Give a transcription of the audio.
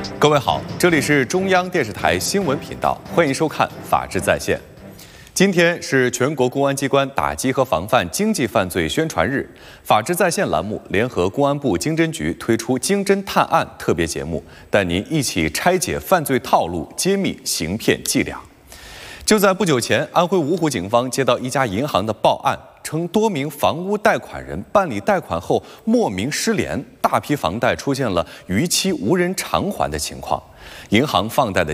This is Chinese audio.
各位好，这里是中央电视台新闻频道，欢迎收看《法治在线》。今天是全国公安机关打击和防范经济犯罪宣传日，《法治在线》栏目联合公安部经侦局推出“经侦探案”特别节目，带您一起拆解犯罪套路，揭秘行骗伎俩。就在不久前，安徽芜湖警方接到一家银行的报案，称多名房屋贷款人办理贷款后莫名失联，大批房贷出现了逾期无人偿还的情况。银行放贷的